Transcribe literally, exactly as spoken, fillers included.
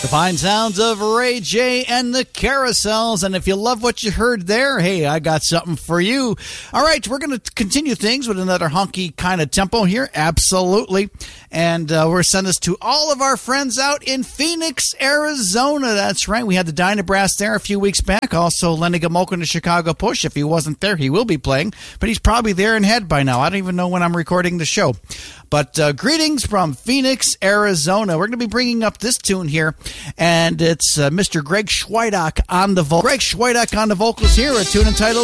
The fine sounds of Ray J and the Carousels. And if you love what you heard there, hey, I got something for you. All right, we're going to continue things with another honky kind of tempo here. Absolutely. And uh, we're going to send this to all of our friends out in Phoenix, Arizona. That's right. We had the Dynabrass there a few weeks back. Also, Lenny Gomulka and the Chicago Push. If he wasn't there, he will be playing. But he's probably there in head by now. I don't even know when I'm recording the show. But uh, greetings from Phoenix, Arizona. We're going to be bringing up this tune here, and it's uh, Mister Greg Schweidock on the vocals. Greg Schweidock on the vocals here, a tune entitled